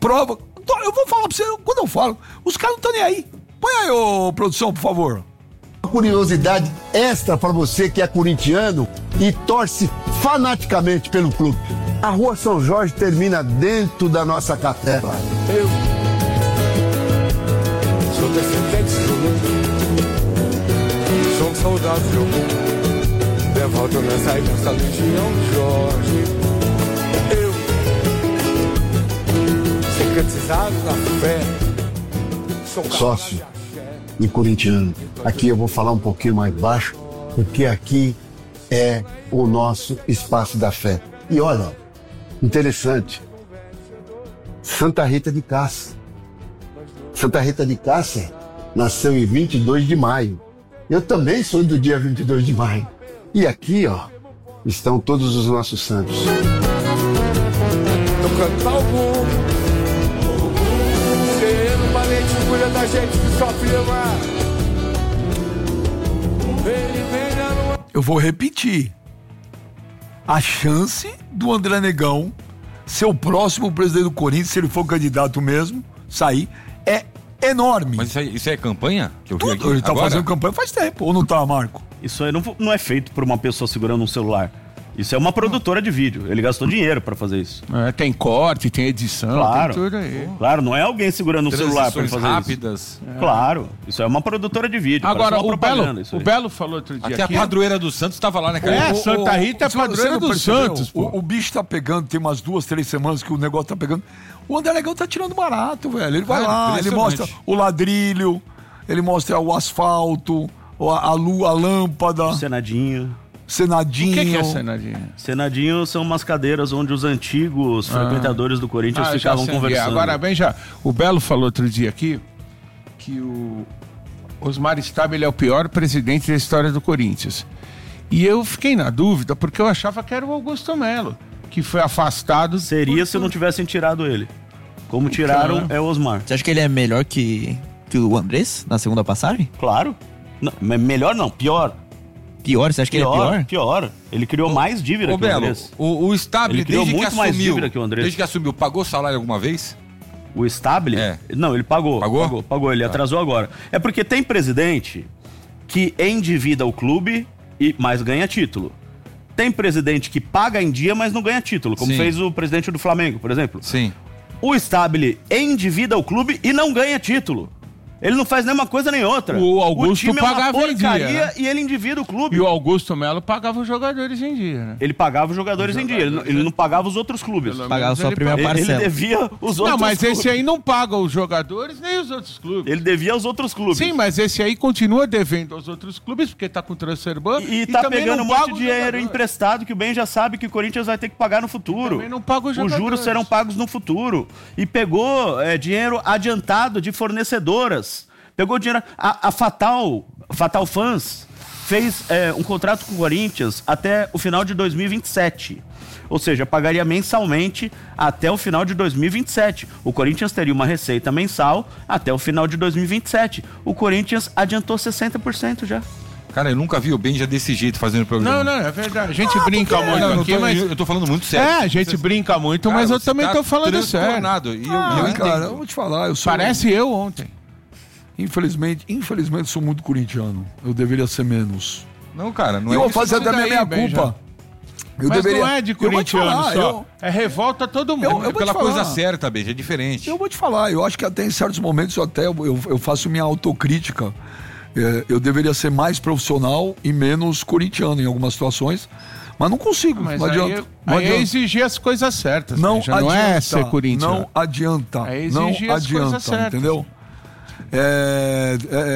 prova. Eu vou falar pra você, quando eu falo, os caras não estão nem aí. Põe aí, ô produção, por favor. Uma curiosidade extra pra você que é corintiano e torce fanaticamente pelo clube. A Rua São Jorge termina dentro da nossa capela. Eu sou descendente do mundo, sou um soldado de algum, devoto nessa imensa legião de Jorge. Sincretizado na fé, sou Sócio e corintiano. Aqui eu vou falar um pouquinho mais baixo, porque aqui é o nosso espaço da fé. E olha, interessante, Santa Rita de Cássia. Santa Rita de Cássia nasceu em 22 de maio. Eu também sou do dia 22 de maio. E aqui, ó, estão todos os nossos santos. Eu canto algum, sereno, valente, cuida da gente que sofre demais. Eu vou repetir. A chance do André Negão ser o próximo presidente do Corinthians, se ele for candidato mesmo, sair, é enorme. Mas isso é campanha? Que eu vi aqui Ele tá agora? fazendo campanha faz tempo, ou não tá, Marco? Isso aí não é feito por uma pessoa segurando um celular. Isso é uma produtora de vídeo. Ele gastou dinheiro pra fazer isso. Tem corte, tem edição, Claro. tem tudo aí. Claro, não é alguém segurando um celular pra fazer rápidas. isso. Claro, isso é uma produtora de vídeo. Agora, parece uma propaganda, o Belo falou outro dia Até aqui. a padroeira do Santos tava lá, né, cara? Santa Rita é padroeira dos Santos, pô. O bicho tá pegando, tem umas 2, 3 semanas que o negócio tá pegando. O André Negão tá tirando barato, velho. Ele vai lá, ele mostra o ladrilho, ele mostra o asfalto, a lua, a lâmpada. Senadinho. Senadinho. O que é Senadinho? Senadinho são umas cadeiras onde os antigos frequentadores do Corinthians ficavam conversando. Agora, bem já, o Belo falou outro dia aqui que o Osmar Stabile é o pior presidente da história do Corinthians. E eu fiquei na dúvida, porque eu achava que era o Augusto Melo, que foi afastado. Seria se não tivessem tirado ele. Como tiraram, é o Osmar. Você acha que ele é melhor que o Andrés na segunda passagem? Claro. Não, melhor não, pior. Pior? Você acha que ele é pior? Pior. Ele criou mais dívida que o Andrés. O Stabile, Ele criou desde que muito mais assumiu, dívida que o Andrés. desde que assumiu, pagou salário alguma vez? O Stabile? É. Não, ele pagou. Pagou. Ele atrasou agora. É porque tem presidente que endivida o clube, mas ganha título. Tem presidente que paga em dia, mas não ganha título, como fez o presidente do Flamengo, por exemplo. Sim. O Stabile endivida o clube e não ganha título. Ele não faz nenhuma coisa nem outra. O Augusto time pagava é uma porcaria, em dia, né? E ele endivida o clube. E o Augusto Melo pagava os jogadores em dia, né? Ele pagava os jogadores em dia, ele não pagava os outros clubes. Pagava só a primeira parcela. Ele devia os outros Não, mas clubes. esse aí não paga os jogadores nem os outros clubes. Ele devia aos outros clubes. Sim, mas esse aí continua devendo aos outros clubes, porque tá com transfer ban. E tá também pegando não um paga monte os de dinheiro jogadores. emprestado que o Ben já sabe que o Corinthians vai ter que pagar no futuro. Também não paga os Os jogadores. juros serão pagos no futuro. E pegou dinheiro adiantado de fornecedoras. Pegou dinheiro... A Fatal Fans fez um contrato com o Corinthians até o final de 2027. Ou seja, pagaria mensalmente até o final de 2027. O Corinthians teria uma receita mensal até o final de 2027. O Corinthians adiantou 60% já. Cara, eu nunca vi o Benja desse jeito fazendo programa. Não, é verdade. A gente brinca muito aqui, mas... Eu tô falando muito sério. a gente brinca muito, Cara, mas eu você também tá tô falando sério. transtornado. E eu entendo. Cara, eu vou te falar, eu sou... Parece eu ontem. Infelizmente sou muito corintiano. Eu deveria ser menos. Não, cara, não E é eu vou isso. fazer isso também a minha daí, culpa. Eu Mas deveria... não é de Eu vou te corintiano falar, só. É revolta todo mundo. eu vou te Pela falar. coisa certa, Benja, é diferente. Eu vou te falar, eu acho que até em certos momentos eu faço minha autocrítica. Eu deveria ser mais profissional e menos corintiano em algumas situações, mas não consigo. Mas não adianta. Não aí é adianta. exigir as coisas certas. Não Benja, não é ser corintiano. Não adianta. É Não exigir as coisas adianta, certas. entendeu? É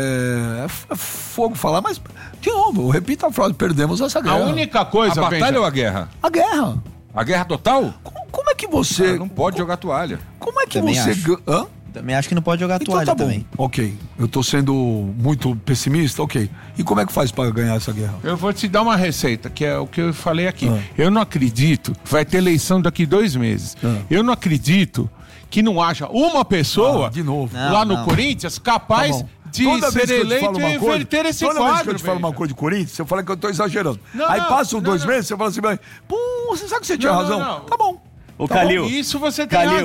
fogo falar, mas de novo, eu repito a frase, perdemos essa guerra. A única coisa, A batalha Benja, ou a guerra? A guerra. A guerra total? Como é que você... Cara, não pode jogar toalha. Como é que Também você... acho. Hã? Também acho que não pode jogar Então toalha tá bom. também. Ok, eu tô sendo muito pessimista, ok. E como é que faz para ganhar essa guerra? eu vou te dar uma receita, que é o que eu falei aqui. Eu não acredito, vai ter eleição daqui 2 meses. Eu não acredito que não haja uma pessoa de novo. lá no Não. Corinthians capaz Tá bom. de Toda vez ser que eu te eleito falo e uma coisa, inverter esse toda quadro. vez que eu te falo Benja. uma coisa de Corinthians, você fala que eu tô exagerando. Não, Aí não, passam não, 2 não. meses, você fala assim, pô, você sabe que você tinha Não, razão? não. Tá bom. Ô, Tá bom. Calil. Isso você tem Calil.